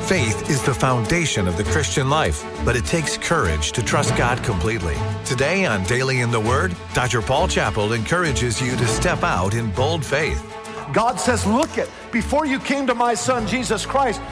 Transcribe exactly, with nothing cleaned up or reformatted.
Faith is the foundation of the Christian life, but it takes courage to trust God completely. Today on Daily in the Word, Doctor Paul Chappell encourages you to step out in bold faith. God says, look it, before you came to my son, Jesus Christ,